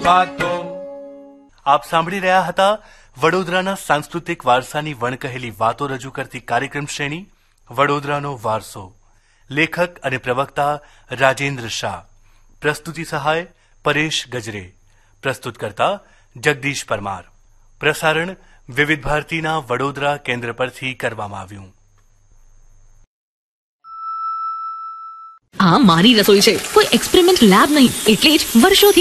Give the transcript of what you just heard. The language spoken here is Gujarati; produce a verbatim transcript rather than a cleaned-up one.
વાતો. આપ સાંભળી રહ્યા હતા વડોદરાના સાંસ્કૃતિક વારસાની વણકહેલી વાતો રજૂ કરતી કાર્યક્રમ શ્રેણી વડોદરાનો વારસો. લેખક અને પ્રવક્તા રાજેન્દ્ર શાહ. પ્રસ્તુતિ સહાય પરેશ ગજરે. પ્રસ્તુત કરતા જગદીશ પરમાર. પ્રસારણ વિવિધ ભારતીના વડોદરા કેન્દ્ર પરથી કરવામાં આવ્યું. આ મારી રસોઈ છે, કોઈ એક્સપેરિમેન્ટ લેબ નહીં, એટલે જ વર્ષોથી